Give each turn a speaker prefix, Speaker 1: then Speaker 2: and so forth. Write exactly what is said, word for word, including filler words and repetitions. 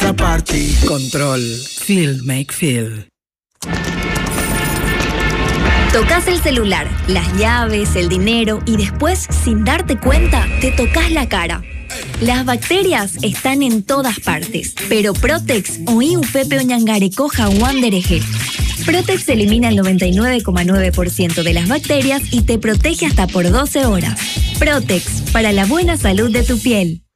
Speaker 1: otra parte.
Speaker 2: Control. Feel make feel.
Speaker 3: Tocas el celular, las llaves, el dinero y después, sin darte cuenta, te tocas la cara. Las bacterias están en todas partes, pero Protex o I U P P Oñangarecoja Wandereje. Protex elimina el noventa y nueve coma nueve por ciento de las bacterias y te protege hasta por doce horas. Protex, para la buena salud de tu piel.